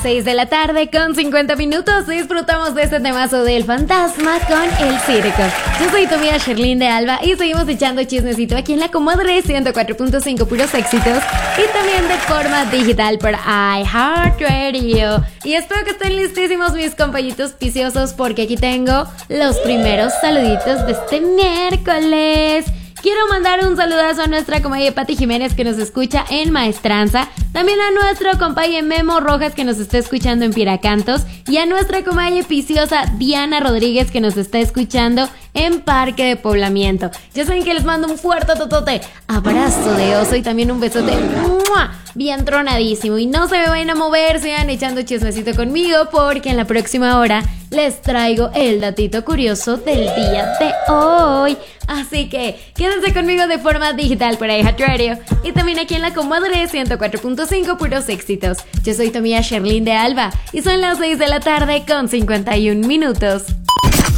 6 de la tarde con 50 minutos. Disfrutamos de este temazo del fantasma con el circo. Yo soy tu amiga Sherlyn de Alba y seguimos echando chismecito aquí en la Comadre 104.5 puros éxitos y también de forma digital por iHeartRadio. Y espero que estén listísimos mis compañitos viciosos porque aquí tengo los primeros saluditos de este miércoles. Quiero mandar un saludazo a nuestra comadre Pati Jiménez que nos escucha en Maestranza, también a nuestro compañero Memo Rojas que nos está escuchando en Piracantos y a nuestra comadre viciosa Diana Rodríguez que nos está escuchando en Parque de Poblamiento. Ya saben que les mando un fuerte totote abrazo de oso y también un besote bien tronadísimo. Y no se me vayan a mover, sigan echando chismecito conmigo porque en la próxima hora les traigo el datito curioso del día de hoy. Así que quédense conmigo de forma digital por iHeartRadio y también aquí en la Comadre 104.5 puros éxitos. Yo soy tu amiga Sherlyn de Alba y son las 6 de la tarde con 51 minutos.